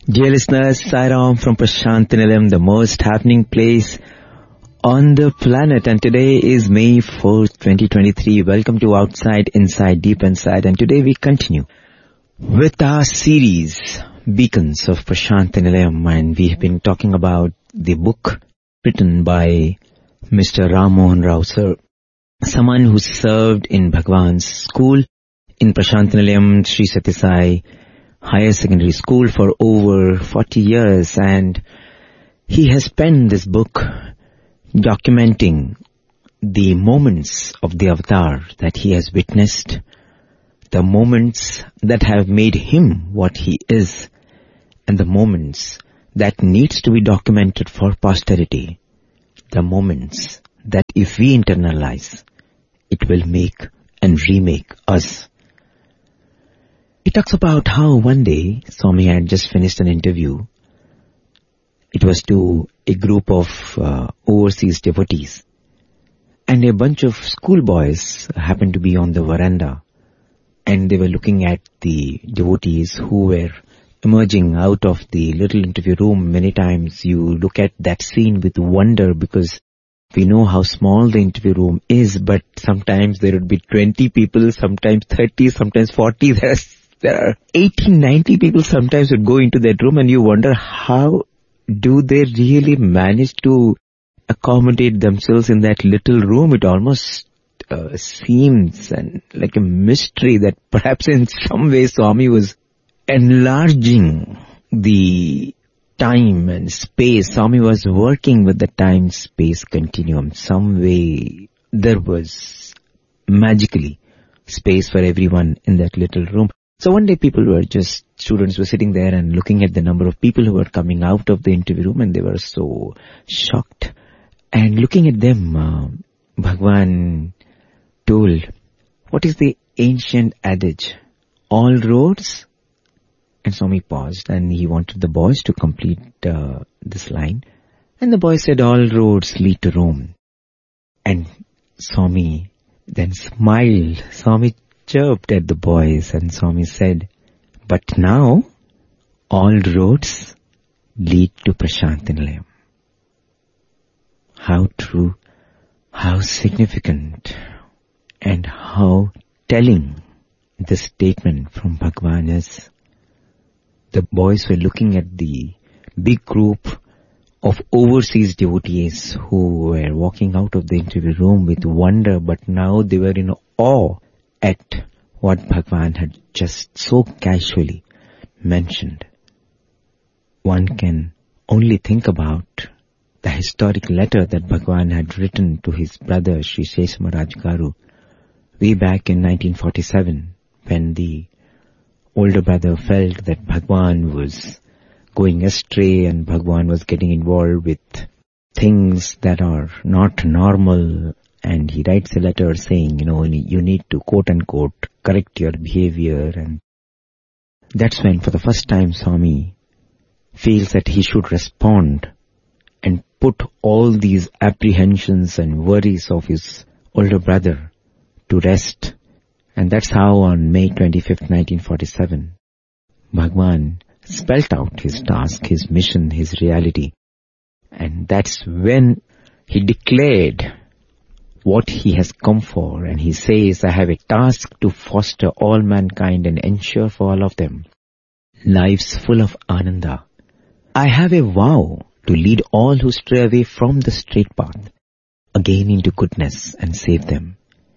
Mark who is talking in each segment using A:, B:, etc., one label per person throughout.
A: Dear listeners, Sairam from Prashantinilayam, the most happening place on the planet, and today is May 4th, 2023. Welcome to Outside, Inside, Deep Inside, and today we continue with our series Beacons of Prashantinilayam, and we have been talking about the book written by Mr. Ram Mohan Rao sir, someone who served in Bhagwan's school in Prashantinilayam Sri Sathya Sai Higher Secondary School for over 40 years, and he has penned this book documenting the moments of the avatar that he has witnessed, the moments that have made him what he is, and the moments that needs to be documented for posterity, the moments that if we internalize, it will make and remake us. He talks about how one day Swami had just finished an interview. It was to a group of overseas devotees, and a bunch of schoolboys happened to be on the veranda, and they were looking at the devotees who were emerging out of the little interview room. Many times you look at that scene with wonder, because we know how small the interview room is, but sometimes there would be 20 people, sometimes 30, sometimes 40. There are 80, 90 people sometimes would go into that room, and you wonder how do they really manage to accommodate themselves in that little room. It almost seems like a mystery that perhaps in some way Swami was enlarging the time and space. Swami was working with the time-space continuum. Some way there was magically space for everyone in that little room. So one day students were sitting there and looking at the number of people who were coming out of the interview room, and they were so shocked. And looking at them, Bhagwan told, what is the ancient adage? All roads? And Swami paused, and he wanted the boys to complete this line. And the boys said, all roads lead to Rome. And Swami then smiled. Swami chirped at the boys, and Swami said, but now all roads lead to Prashantinilayam. How true, how significant, and how telling this statement from Bhagwan is. The boys were looking at the big group of overseas devotees who were walking out of the interview room with wonder, but now they were in awe at what Bhagwan had just so casually mentioned. One can only think about the historic letter that Bhagwan had written to his brother Sri Seshamaraj Garu way back in 1947, when the older brother felt that Bhagwan was going astray and Bhagwan was getting involved with things that are not normal. And he writes a letter saying, you need to quote-unquote correct your behavior. And that's when for the first time Swami feels that he should respond and put all these apprehensions and worries of his older brother to rest. And that's how on May 25th, 1947, Bhagwan spelt out his task, his mission, his reality. And that's when he declared what he has come for, and he says, I have a task to foster all mankind and ensure for all of them lives full of ananda. I have a vow to lead all who stray away from the straight path again into goodness and save them.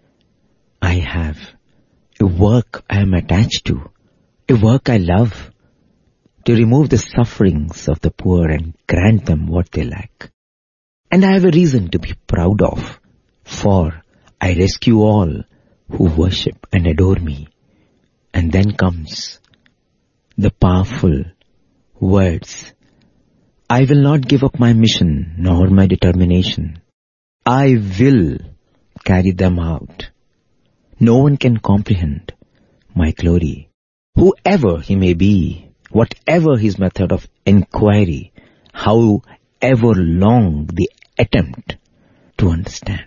A: I have a work I am attached to, a work I love, to remove the sufferings of the poor and grant them what they lack. And I have a reason to be proud of, for I rescue all who worship and adore me. And then comes the powerful words, I will not give up my mission nor my determination. I will carry them out. No one can comprehend my glory. Whoever he may be, whatever his method of inquiry, however long the attempt to understand.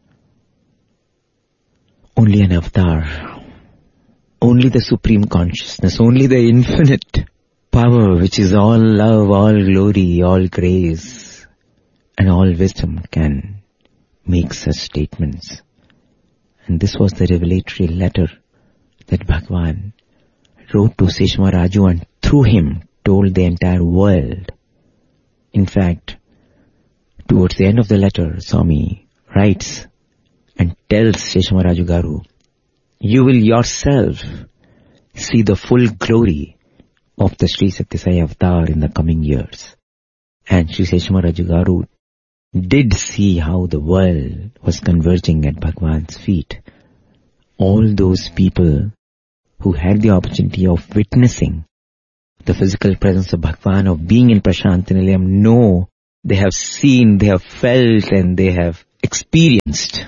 A: Only an avatar, only the supreme consciousness, only the infinite power which is all love, all glory, all grace, and all wisdom can make such statements. And this was the revelatory letter that Bhagwan wrote to Seshma Raju and through him told the entire world. In fact, towards the end of the letter, Swami writes and tells Seshma Raju Garu, you will yourself see the full glory of the Sri Satya Sai avatar in the coming years. And Sri Seshma Raju Garu did see how the world was converging at Bhagwan's feet. All those people who had the opportunity of witnessing the physical presence of Bhagwan, of being in Prashanti Nilayam, know, they have seen, they have felt, and they have experienced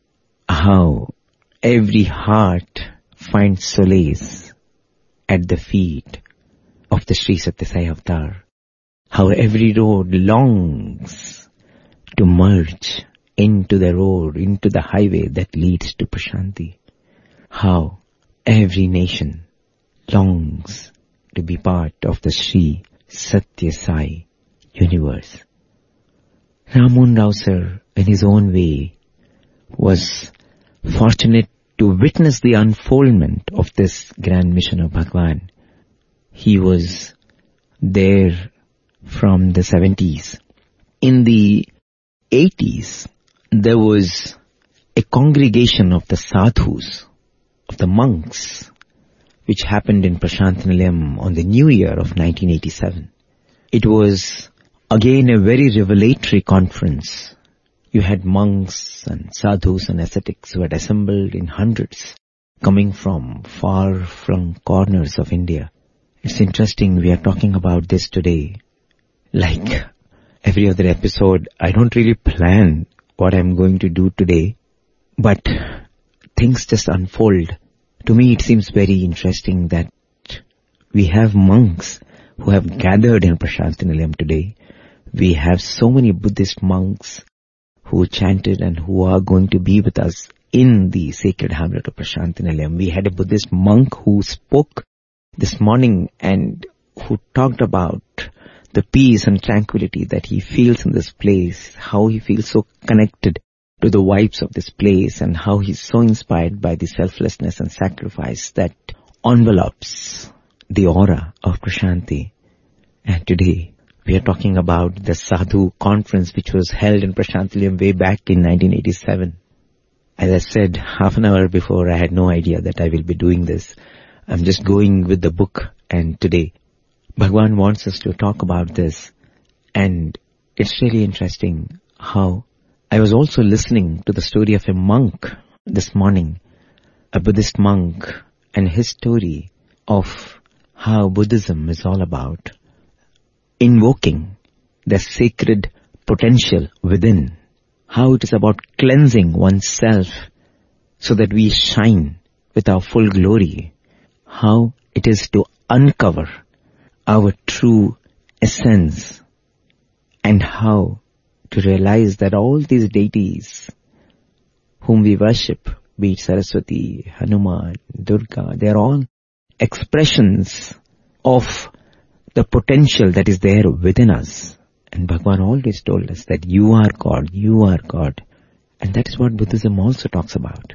A: how every heart finds solace at the feet of the Sri Satya Sai avatar. How every road longs to merge into the road, into the highway that leads to Prashanti. How every nation longs to be part of the Sri Satya Sai universe. Ram Mohan Rao sir, in his own way, was fortunate to witness the unfoldment of this grand mission of Bhagwan. He was there from the 70s. In the 80s, there was a congregation of the sadhus, of the monks, which happened in Prashanti Nilayam on the new year of 1987. It was again a very revelatory conference. You had monks and sadhus and ascetics who had assembled in hundreds, coming from far-flung corners of India. It's interesting, we are talking about this today. Like every other episode, I don't really plan what I'm going to do today, but things just unfold. To me, it seems very interesting that we have monks who have gathered in Prashanti Nilayam today. We have so many Buddhist monks who chanted and who are going to be with us in the sacred hamlet of Prashanti Nilayam. We had a Buddhist monk who spoke this morning and who talked about the peace and tranquility that he feels in this place, how he feels so connected to the vibes of this place, and how he's so inspired by the selflessness and sacrifice that envelops the aura of Prashanti. And today, we are talking about the Sadhu conference which was held in Prashanti Nilayam way back in 1987. As I said half an hour before, I had no idea that I will be doing this. I'm just going with the book, and today Bhagwan wants us to talk about this. And it's really interesting how I was also listening to the story of a monk this morning, a Buddhist monk, and his story of how Buddhism is all about invoking the sacred potential within, how it is about cleansing oneself so that we shine with our full glory, how it is to uncover our true essence, and how to realize that all these deities whom we worship, be it Saraswati, Hanuman, Durga, they are all expressions of the potential that is there within us. And Bhagwan always told us that you are God, you are God. And that is what Buddhism also talks about.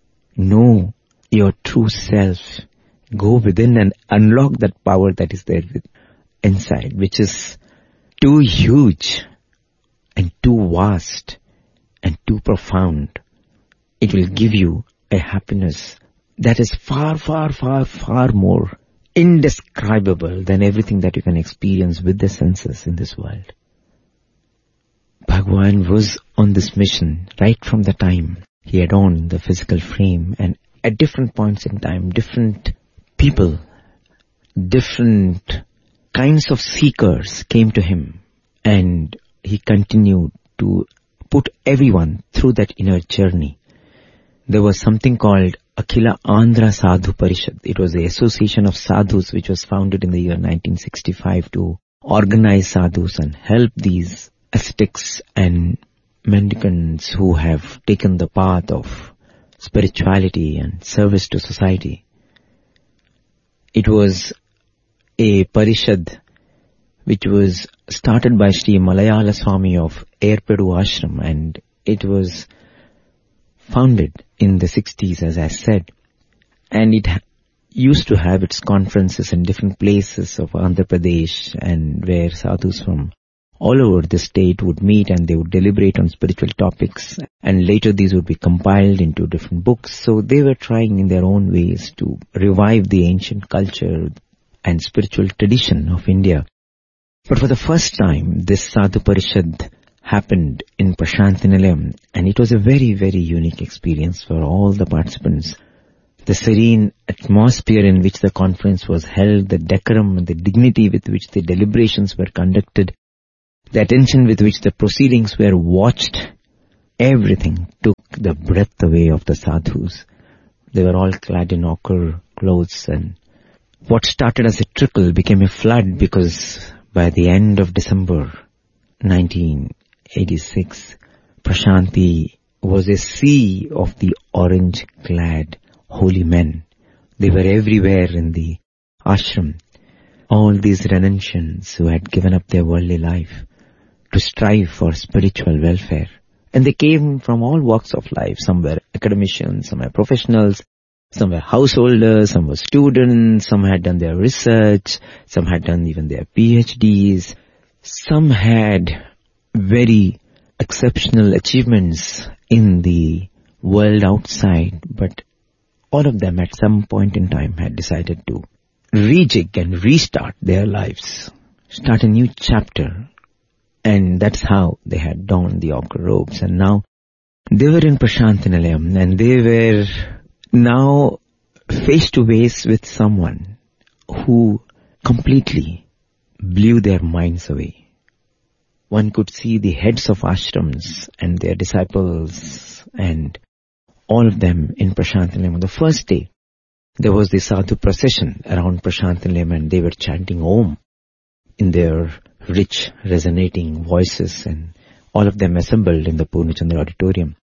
A: Know your true self. Go within and unlock that power that is there inside, which is too huge and too vast and too profound. It will give you a happiness that is far, far, far, far more indescribable than everything that you can experience with the senses in this world. Bhagwan was on this mission right from the time he adorned the physical frame, and at different points in time, different people, different kinds of seekers came to him, and he continued to put everyone through that inner journey. There was something called Akhila Andhra Sadhu Parishad. It was the association of sadhus which was founded in the year 1965 to organize sadhus and help these ascetics and mendicants who have taken the path of spirituality and service to society. It was a parishad which was started by Sri Malayala Swami of Erpedu Ashram, and it was founded in the 60s, as I said, and it used to have its conferences in different places of Andhra Pradesh, and where sadhus from all over the state would meet and they would deliberate on spiritual topics, and later these would be compiled into different books. So they were trying in their own ways to revive the ancient culture and spiritual tradition of India. But for the first time, this Sadhu Parishad happened in Prashantinilayam, and it was a very, very unique experience for all the participants. The serene atmosphere in which the conference was held, the decorum and the dignity with which the deliberations were conducted, the attention with which the proceedings were watched, everything took the breath away of the sadhus. They were all clad in ochre clothes, and what started as a trickle became a flood, because by the end of December 1986, Prashanti was a sea of the orange-clad holy men. They were everywhere in the ashram. All these renunciants who had given up their worldly life to strive for spiritual welfare. And they came from all walks of life. Some were academicians, some were professionals, some were householders, some were students, some had done their research, some had done even their PhDs. Some had very exceptional achievements in the world outside, but all of them at some point in time had decided to rejig and restart their lives, start a new chapter. And that's how they had donned the ochre robes. And now they were in Prashantinilayam, and they were now face to face with someone who completely blew their minds away. One could see the heads of ashrams and their disciples and all of them in Prashantinilayam. On the first day, there was the sadhu procession around Prashantinilayam, and they were chanting Om in their rich, resonating voices, and all of them assembled in the Purnachandra auditorium.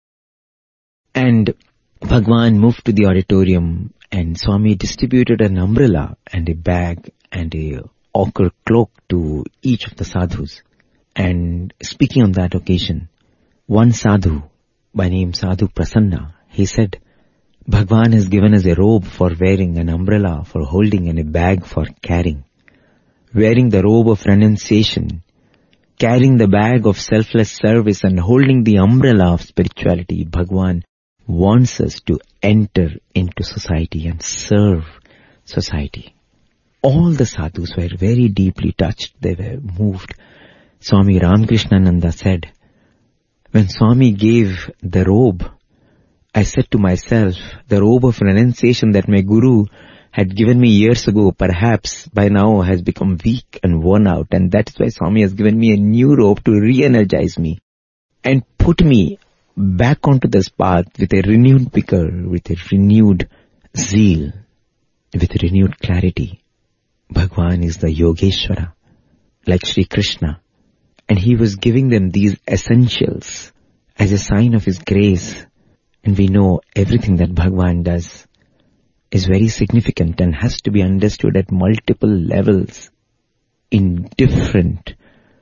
A: And Bhagwan moved to the auditorium, and Swami distributed an umbrella and a bag and a ochre cloak to each of the sadhus. And speaking on that occasion, one sadhu by name Sadhu Prasanna, he said, Bhagwan has given us a robe for wearing, an umbrella for holding, and a bag for carrying. Wearing the robe of renunciation, carrying the bag of selfless service, and holding the umbrella of spirituality, Bhagwan wants us to enter into society and serve society. All the sadhus were very deeply touched. They were moved. Swami Ramakrishnananda said, when Swami gave the robe, I said to myself, the robe of renunciation that my Guru had given me years ago, perhaps by now has become weak and worn out, and that is why Swami has given me a new robe to re-energize me and put me back onto this path with a renewed vigor, with a renewed zeal, with renewed clarity. Bhagwan is the Yogeshwara, like Sri Krishna, and he was giving them these essentials as a sign of his grace. And we know everything that Bhagwan does is very significant and has to be understood at multiple levels in different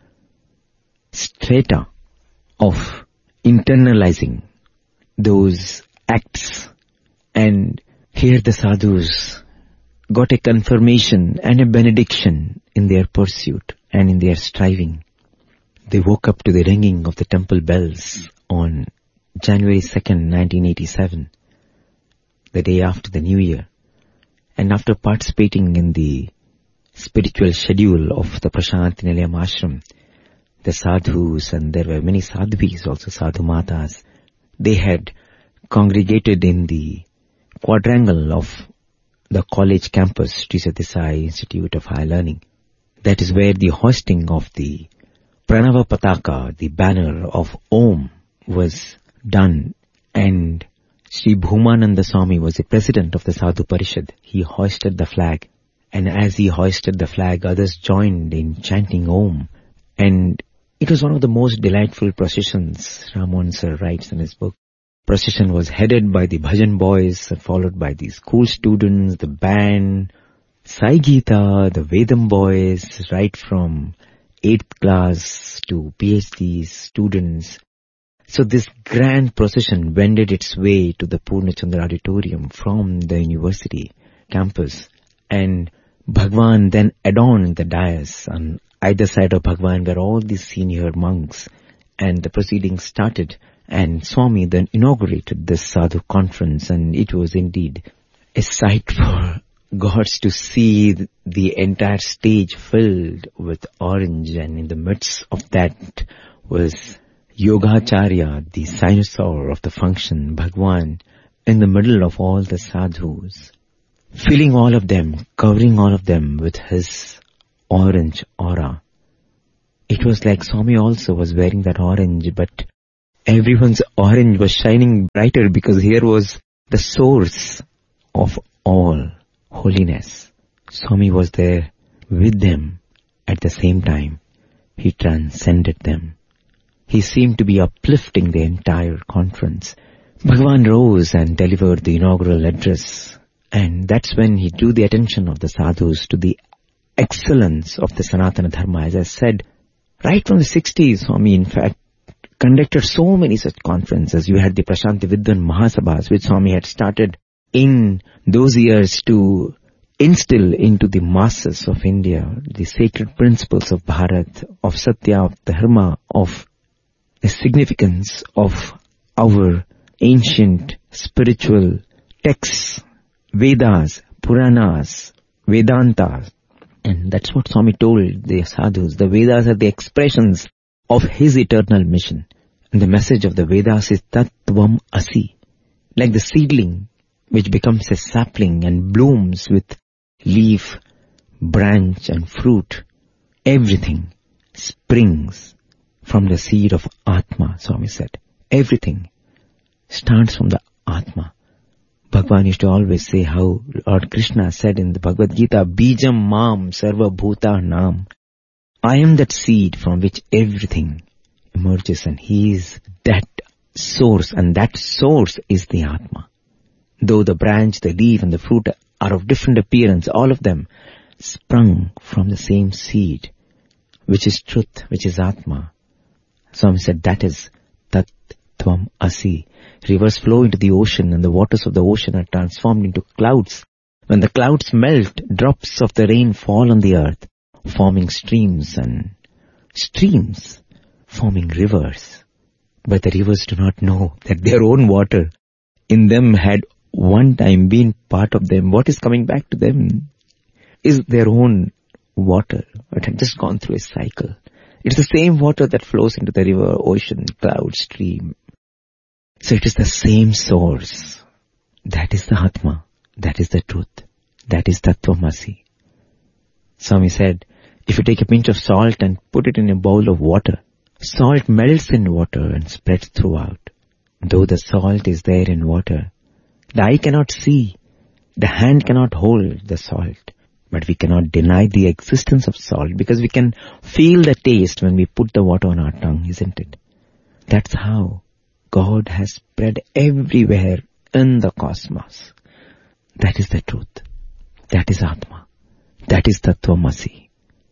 A: strata of internalizing those acts. And here the sadhus got a confirmation and a benediction in their pursuit and in their striving. They woke up to the ringing of the temple bells on January 2nd, 1987, the day after the New Year. And after participating in the spiritual schedule of the Prashantinilayam ashram, the sadhus, and there were many sadhvis, also sadhu matas, they had congregated in the quadrangle of the college campus, Sri Sathya Sai Institute of Higher Learning. That is where the hoisting of the Pranava Pataka, the banner of Om, was done. And Sri Bhumananda Swami was the president of the Sadhu Parishad. He hoisted the flag, and as he hoisted the flag, others joined in chanting Om. And it was one of the most delightful processions, Ramon sir writes in his book. Procession was headed by the bhajan boys, followed by the school students, the band, Sai Gita, the Vedam boys, right from 8th class to PhD students. So this grand procession wended its way to the Purnachandra auditorium from the university campus, and Bhagwan then adorned the dais. On either side of Bhagwan were all the senior monks, and the proceedings started, and Swami then inaugurated this sadhu conference, and it was indeed a sight for gods to see the entire stage filled with orange, and in the midst of that was Yogacharya, the cynosure of the function, Bhagwan, in the middle of all the sadhus, filling all of them, covering all of them with his orange aura. It was like Swami also was wearing that orange, but everyone's orange was shining brighter because here was the source of all holiness. Swami was there with them at the same time. He transcended them. He seemed to be uplifting the entire conference. Bhagwan rose and delivered the inaugural address, and that's when he drew the attention of the sadhus to the excellence of the Sanatana Dharma. As I said, right from the 60s, Swami in fact conducted so many such conferences. You had the Prashanti Vidwan Mahasabhas, which Swami had started in those years to instill into the masses of India the sacred principles of Bharat, of Satya, of Dharma, of the significance of our ancient spiritual texts, Vedas, Puranas, Vedantas. And that's what Swami told the sadhus. The Vedas are the expressions of his eternal mission. And the message of the Vedas is Tattvam Asi. Like the seedling which becomes a sapling and blooms with leaf, branch and fruit. Everything springs from the seed of Atma, Swami said. Everything starts from the Atma. Bhagwan used to always say how Lord Krishna said in the Bhagavad Gita, Bijam Mam Sarva Bhuta Nam. I am that seed from which everything emerges, and he is that source, and that source is the Atma. Though the branch, the leaf and the fruit are of different appearance, all of them sprung from the same seed, which is truth, which is Atma. Swami said that is Tat Tvam Asi. Rivers flow into the ocean, and the waters of the ocean are transformed into clouds. When the clouds melt, drops of the rain fall on the earth, forming streams, and streams forming rivers. But the rivers do not know that their own water in them had one time been part of them. What is coming back to them is their own water. It had just gone through a cycle. It's the same water that flows into the river, ocean, cloud, stream. So it is the same source. That is the Atma. That is the truth. That is Tattvamasi. Swami said, if you take a pinch of salt and put it in a bowl of water, salt melts in water and spreads throughout. Though the salt is there in water, the eye cannot see, the hand cannot hold the salt. But we cannot deny the existence of salt because we can feel the taste when we put the water on our tongue, isn't it? That's how God has spread everywhere in the cosmos. That is the truth. That is Atma. That is Tattvamasi.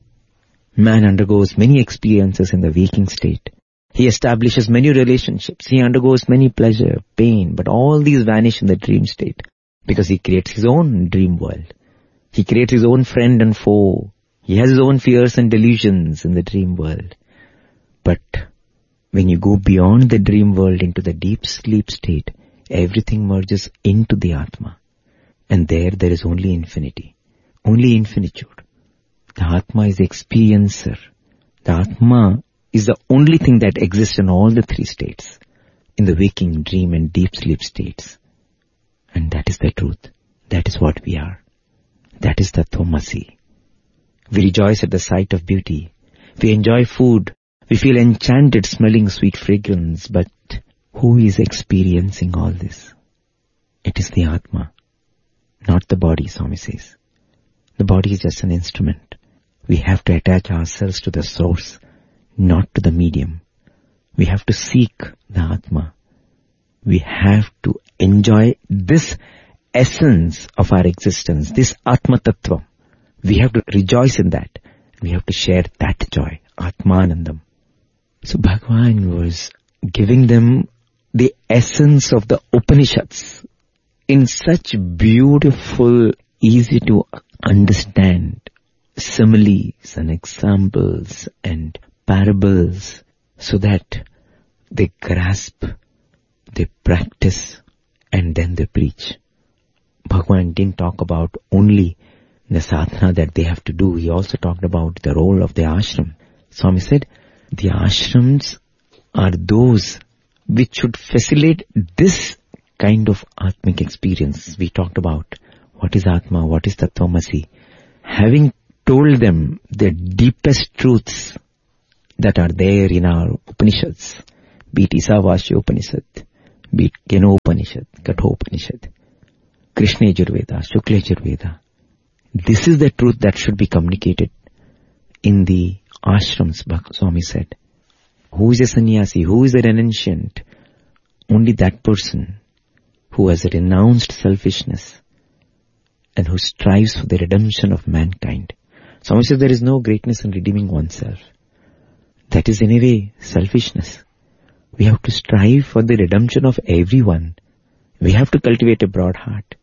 A: Man undergoes many experiences in the waking state. He establishes many relationships. He undergoes many pleasure, pain, but all these vanish in the dream state because he creates his own dream world. He creates his own friend and foe. He has his own fears and delusions in the dream world. But when you go beyond the dream world into the deep sleep state, everything merges into the Atma. And there is only infinity, only infinitude. The Atma is the experiencer. The Atma is the only thing that exists in all the three states, in the waking, dream and deep sleep states. And that is the truth. That is what we are. That is Tattvamasi. We rejoice at the sight of beauty. We enjoy food. We feel enchanted smelling sweet fragrance. But who is experiencing all this? It is the Atma, not the body, Swami says. The body is just an instrument. We have to attach ourselves to the source, not to the medium. We have to seek the Atma. We have to enjoy this essence of our existence, this Atma Tattva. We have to rejoice in that. We have to share that joy, Atmanandam. So Bhagwan was giving them the essence of the Upanishads in such beautiful, easy to understand similes and examples and parables, so that they grasp, they practice, and then they preach. Bhagwan didn't talk about only the sadhana that they have to do. He also talked about the role of the ashram. Swami said, the ashrams are those which should facilitate this kind of Atmic experience. We talked about what is Atma, what is Tattvamasi. Having told them the deepest truths that are there in our Upanishads, be it Isavasya Upanishad, be it Keno Upanishad, Kathopanishad, Krishna Yajurveda, Shukla Yajurveda. This is the truth that should be communicated in the ashrams, Swami said. Who is a sannyasi? Who is a renunciant? Only that person who has renounced selfishness and who strives for the redemption of mankind. Swami says there is no greatness in redeeming oneself. That is in a way selfishness. We have to strive for the redemption of everyone. We have to cultivate a broad heart.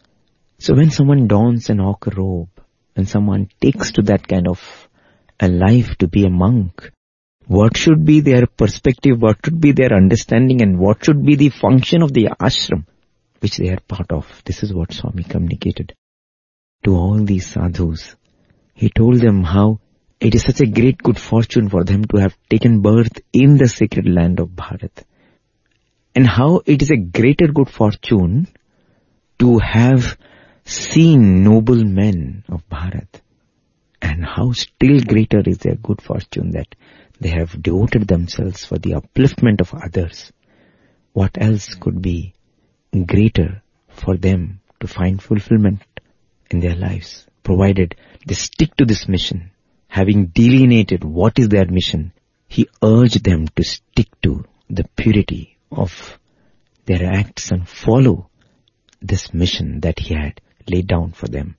A: So when someone dons an ochre robe, when someone takes to that kind of a life to be a monk, what should be their perspective, what should be their understanding, and what should be the function of the ashram which they are part of? This is what Swami communicated to all these sadhus. He told them how it is such a great good fortune for them to have taken birth in the sacred land of Bharat, and how it is a greater good fortune to have seen noble men of Bharat, and how still greater is their good fortune that they have devoted themselves for the upliftment of others. What else could be greater for them to find fulfillment in their lives, provided they stick to this mission? Having delineated what is their mission, he urged them to stick to the purity of their acts and follow this mission that he had laid down for them.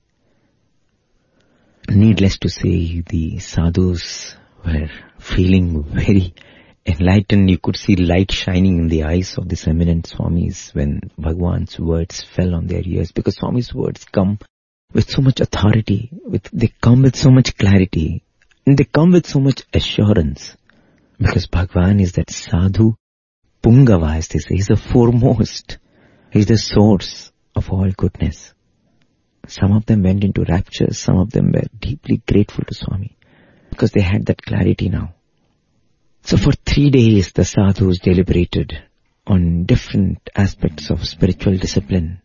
A: Needless to say, the sadhus were feeling very enlightened. You could see light shining in the eyes of these eminent Swamis when Bhagwan's words fell on their ears, because Swami's words come with so much authority, they come with so much clarity, and they come with so much assurance, because Bhagwan is that sadhu Pungava, as they say. He's the foremost. He's the source of all goodness. Some of them went into rapture, some of them were deeply grateful to Swami, because they had that clarity now. So for 3 days the sadhus deliberated on different aspects of spiritual discipline.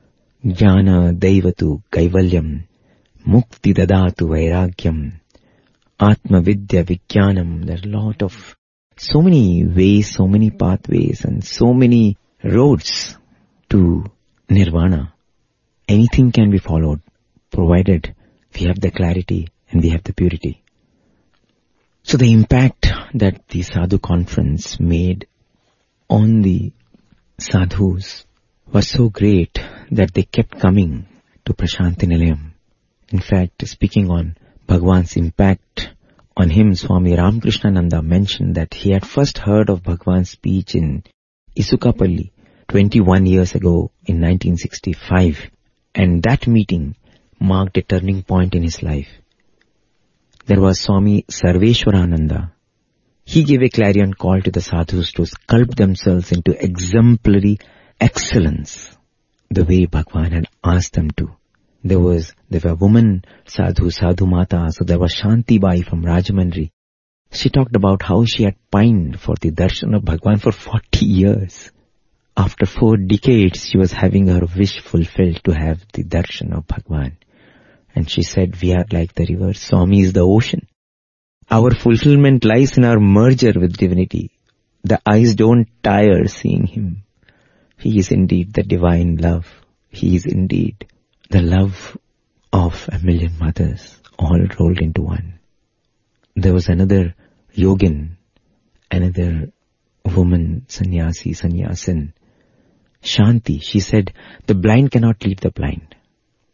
A: Jnana Daivatu Kaivalyam, Mukti Dadatu Vairagyam, Atma Vidya Vijnanam. There are a lot of, so many ways, so many pathways, and so many roads to Nirvana. Anything can be followed, provided we have the clarity and we have the purity. So the impact that the Sadhu conference made on the sadhus was so great that they kept coming to Prashanti Nilayam. In fact, speaking on Bhagwan's impact on him, Swami Ramakrishnananda mentioned that he had first heard of Bhagwan's speech in Isukapalli 21 years ago in 1965. And that meeting marked a turning point in his life. There was Swami Sarveshwarananda. He gave a clarion call to the sadhus to sculpt themselves into exemplary excellence, the way Bhagwan had asked them to. There were women sadhu, Sadhu Mata. So there was Shanti Bai from Rajamandri. She talked about how she had pined for the darshan of Bhagwan for 40 years. After 4 decades, she was having her wish fulfilled to have the darshan of Bhagwan. And she said, we are like the river, Swami is the ocean. Our fulfillment lies in our merger with divinity. The eyes don't tire seeing him. He is indeed the divine love. He is indeed the love of a million mothers, all rolled into one. There was another yogin, another woman, sannyasi, sannyasin, Shanti. She said, the blind cannot lead the blind.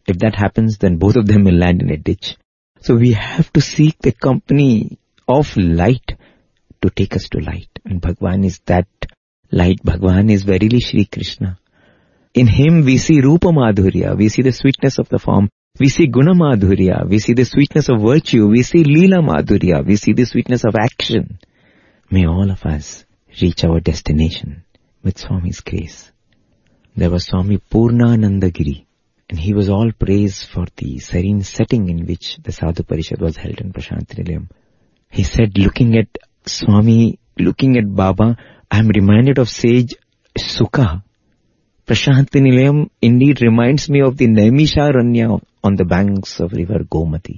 A: If that happens, then both of them will land in a ditch. So we have to seek the company of light to take us to light. And Bhagwan is that light. Bhagwan is verily Shri Krishna. In him we see Rupa Madhurya, we see the sweetness of the form. We see Guna Madhurya, we see the sweetness of virtue. We see Leela Madhurya, we see the sweetness of action. May all of us reach our destination with Swami's grace. There was Swami Purnanandagiri, and he was all praise for the serene setting in which the Sadhu Parishad was held in Prashanti Nilayam. He said, looking at Swami, looking at Baba, I am reminded of sage Sukha. Prashanti Nilayam indeed reminds me of the Naimisharanya on the banks of river Gomati.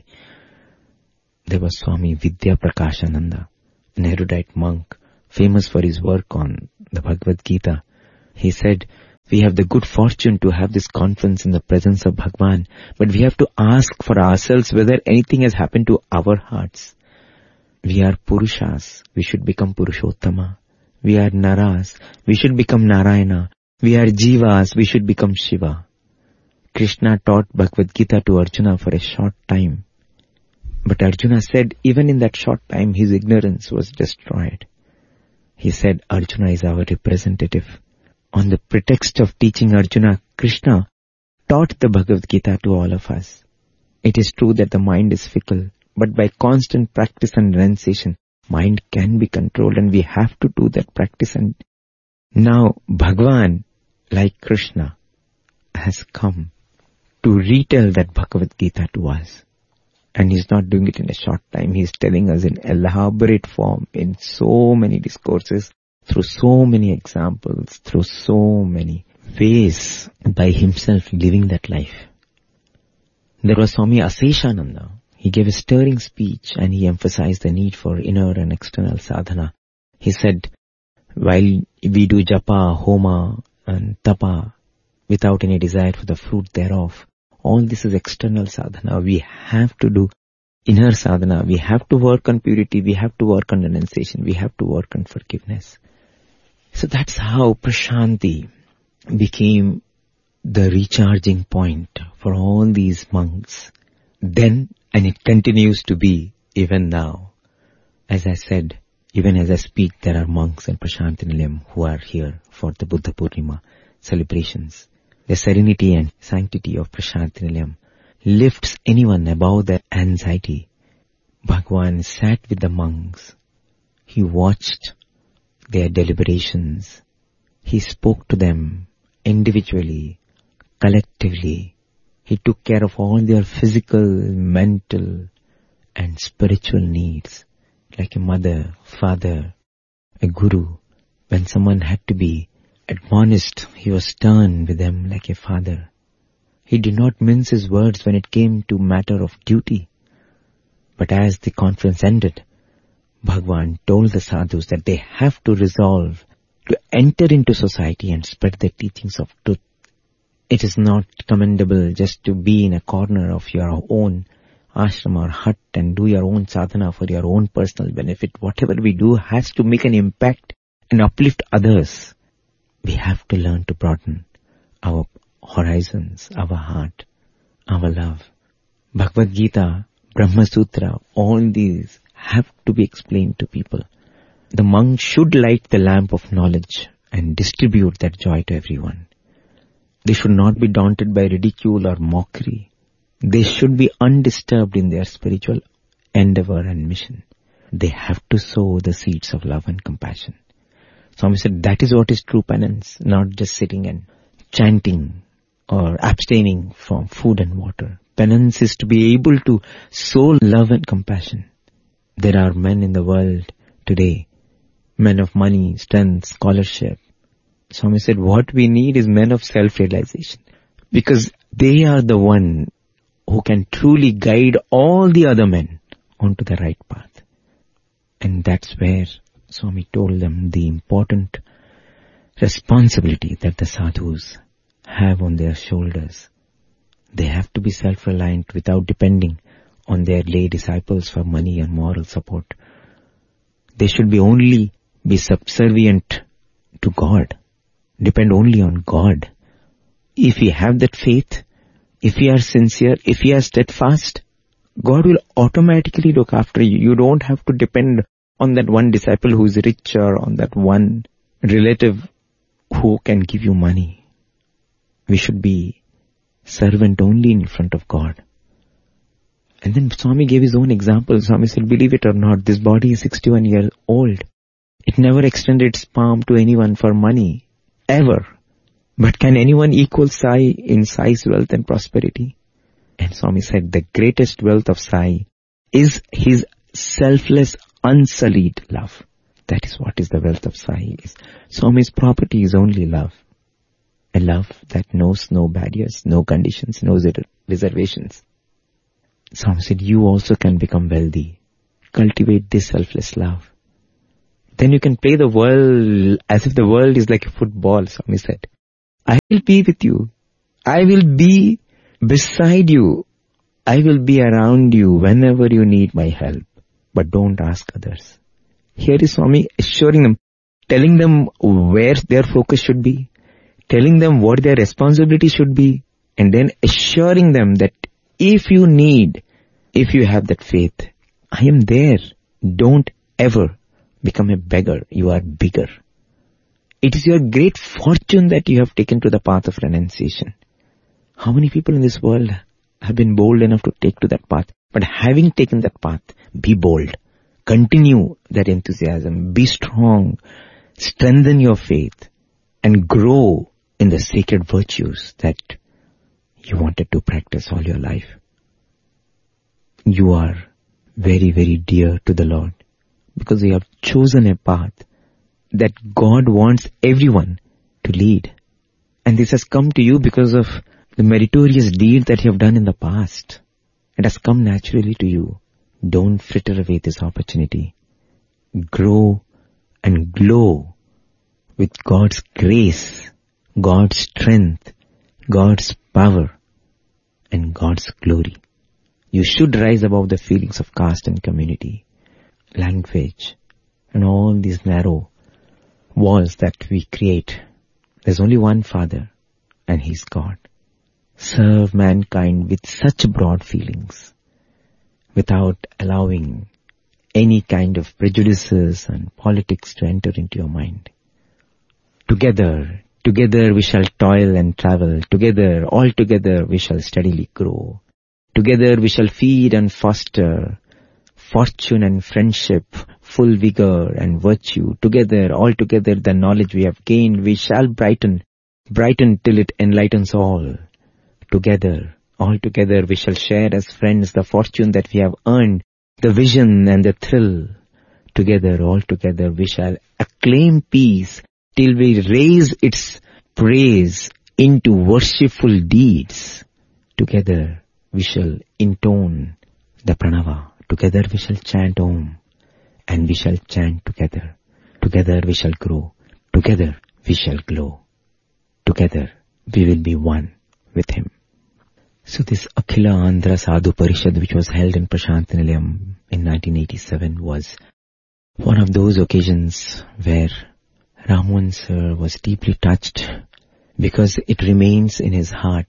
A: There was Swami Vidya Prakashananda, an erudite monk, famous for his work on the Bhagavad Gita. He said, we have the good fortune to have this conference in the presence of Bhagwan, but we have to ask for ourselves whether anything has happened to our hearts. We are Purushas, we should become Purushottama. We are Naras, we should become Narayana. We are Jivas, we should become Shiva. Krishna taught Bhagavad Gita to Arjuna for a short time. But Arjuna said even in that short time his ignorance was destroyed. He said Arjuna is our representative. On the pretext of teaching Arjuna, Krishna taught the Bhagavad Gita to all of us. It is true that the mind is fickle, but by constant practice and renunciation, mind can be controlled, and we have to do that practice. And now Bhagwan, like Krishna, has come to retell that Bhagavad Gita to us. And he's not doing it in a short time. He's telling us in elaborate form, in so many discourses, through so many examples, through so many ways, by himself living that life. There was Swami Aseshananda. He gave a stirring speech and he emphasized the need for inner and external sadhana. He said, while we do japa, homa and tapa without any desire for the fruit thereof, all this is external sadhana. We have to do inner sadhana. We have to work on purity. We have to work on renunciation. We have to work on forgiveness. So that's how Prashanti became the recharging point for all these monks. Then, and it continues to be even now. As I said, even as I speak, there are monks in Prashanti Nilayam who are here for the Buddha Purnima celebrations. The serenity and sanctity of Prashanti Nilayam lifts anyone above their anxiety. Bhagwan sat with the monks. He watched their deliberations. He spoke to them individually, collectively. He took care of all their physical, mental, and spiritual needs, like a mother, father, a guru. When someone had to be admonished, he was stern with them like a father. He did not mince his words when it came to matter of duty. But as the conference ended, Bhagwan told the sadhus that they have to resolve to enter into society and spread the teachings of truth. It is not commendable just to be in a corner of your own ashram or hut and do your own sadhana for your own personal benefit. Whatever we do has to make an impact and uplift others. We have to learn to broaden our horizons, our heart, our love. Bhagavad Gita, Brahma Sutra, all these have to be explained to people. The monk should light the lamp of knowledge and distribute that joy to everyone. They should not be daunted by ridicule or mockery. They should be undisturbed in their spiritual endeavor and mission. They have to sow the seeds of love and compassion. Swami said that is what is true penance, not just sitting and chanting or abstaining from food and water. Penance is to be able to sow love and compassion. There are men in the world today, men of money, strength, scholarship. Swami said what we need is men of self-realization, because they are the one who can truly guide all the other men onto the right path. And that's where Swami told them the important responsibility that the sadhus have on their shoulders. They have to be self-reliant without depending on their lay disciples for money and moral support. They should only be subservient to God, depend only on God. If we have that faith, if we are sincere, if we are steadfast, God will automatically look after you. You don't have to depend on that one disciple who's rich or on that one relative who can give you money. We should be servant only in front of God. And then Swami gave his own example. Swami said, believe it or not, this body is 61 years old. It never extended its palm to anyone for money, ever. But can anyone equal Sai in Sai's wealth and prosperity? And Swami said, the greatest wealth of Sai is his selfless, unsullied love. That is what is the wealth of Sai is. Swami's property is only love. A love that knows no barriers, no conditions, no reservations. Swami said, you also can become wealthy. Cultivate this selfless love. Then you can play the world as if the world is like a football, Swami said. I will be with you. I will be beside you. I will be around you whenever you need my help. But don't ask others. Here is Swami assuring them, telling them where their focus should be, telling them what their responsibility should be, and then assuring them that if you need, if you have that faith, I am there. Don't ever become a beggar. You are bigger. It is your great fortune that you have taken to the path of renunciation. How many people in this world have been bold enough to take to that path? But having taken that path, be bold. Continue that enthusiasm. Be strong. Strengthen your faith. And grow in the sacred virtues that you wanted to practice all your life. You are very, very dear to the Lord because you have chosen a path that God wants everyone to lead. And this has come to you because of the meritorious deed that you have done in the past. It has come naturally to you. Don't fritter away this opportunity. Grow and glow with God's grace, God's strength, God's power, and God's glory. You should rise above the feelings of caste and community, language, and all these narrow walls that we create. There's only one Father, and He's God. Serve mankind with such broad feelings, without allowing any kind of prejudices and politics to enter into your mind. Together we shall toil and travel. Together, all together we shall steadily grow. Together we shall feed and foster fortune and friendship, full vigor and virtue. Together, all together, the knowledge we have gained, we shall brighten till it enlightens all. Together, all together, we shall share as friends the fortune that we have earned, the vision and the thrill. Together, all together, we shall acclaim peace till we raise its praise into worshipful deeds. Together, we shall intone the pranava. Together, we shall chant Om, and we shall chant together. Together, we shall grow. Together, we shall glow. Together, we will be one with Him. So this Akhila Andhra Sadhu Parishad, which was held in Prasanthi Nilayam in 1987, was one of those occasions where Ramohan sir was deeply touched because it remains in his heart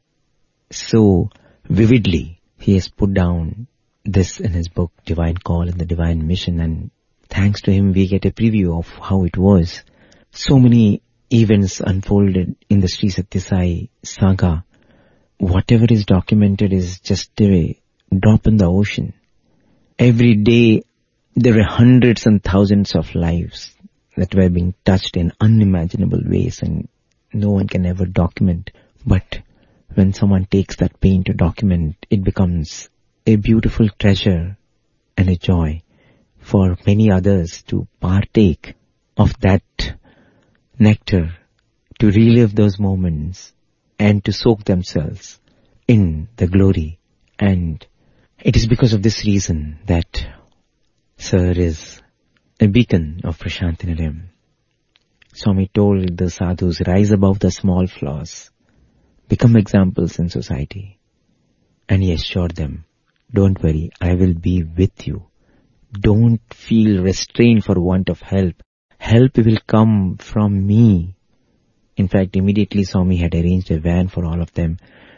A: so vividly. He has put down this in his book, Divine Call and the Divine Mission, and thanks to him we get a preview of how it was. So many events unfolded in the Sri Sathya Sai saga. Whatever is documented is just a drop in the ocean. Every day there were hundreds and thousands of lives that were being touched in unimaginable ways, and no one can ever document. But when someone takes that pain to document, it becomes a beautiful treasure and a joy for many others to partake of that nectar, to relive those moments and to soak themselves in the glory. And it is because of this reason that Sir is a beacon of Prasanthi Nilayam. Swami told the sadhus, rise above the small flaws, become examples in society. And he assured them, don't worry, I will be with you. Don't feel restrained for want of help. Help will come from me. In fact, immediately Swami had arranged a van for all of them.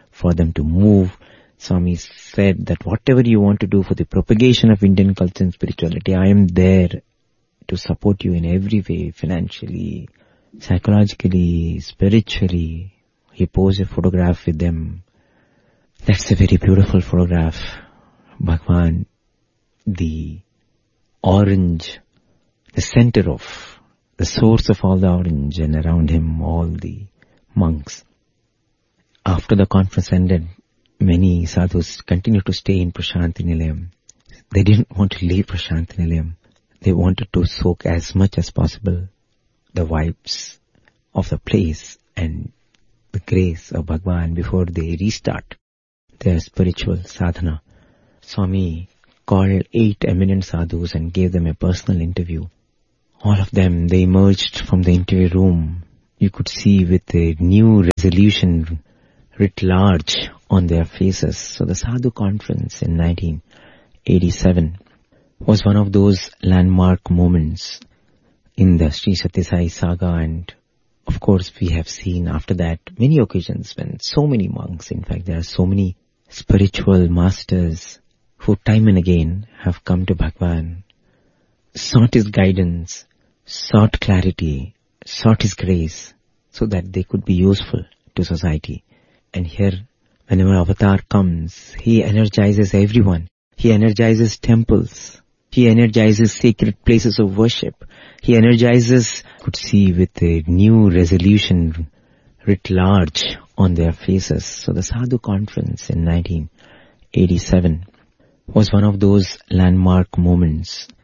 A: for them to move. Swami said that whatever you want to do for the propagation of Indian culture and spirituality, I am there to support you in every way, financially, psychologically, spiritually. He posed a photograph with them. That's a very beautiful photograph. Bhagwan, the orange, the center of, the source of all the orange, and around him all the monks. After the conference ended, many sadhus continued to stay in Prashanti Nilayam. They didn't want to leave Prashanti Nilayam. They wanted to soak as much as possible the vibes of the place and the grace of Bhagwan before they restart their spiritual sadhana. Swami called 8 eminent sadhus and gave them a personal interview. All of them, they emerged from the interview room. You could see with a new resolution writ large on their faces. So the Sadhu conference in 1987 was one of those landmark moments in the Sri Sathya Sai saga, and of course we have seen after that many occasions when so many monks, in fact there are so many spiritual masters who time and again have come to Bhagwan, sought his guidance, sought clarity, sought his grace so that they could be useful to society. And here, whenever Avatar comes, he energizes everyone. He energizes temples. He energizes sacred places of worship. He energizes, could see with a new resolution writ large on their faces. So the Sadhu conference in 1987 was one of those landmark moments